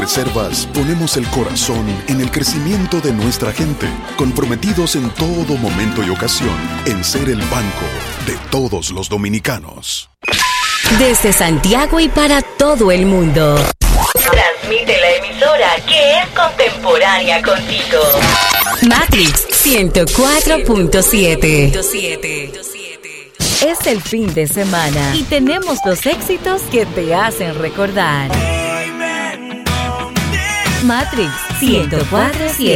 Banreservas ponemos el corazón en el crecimiento de nuestra gente, comprometidos en todo momento y ocasión en ser el banco de todos los dominicanos. Desde Santiago y para todo el mundo. Transmite la emisora que es contemporánea contigo. Matrix 104.7. Es el fin de semana y tenemos los éxitos que te hacen recordar. Matrix 104.7.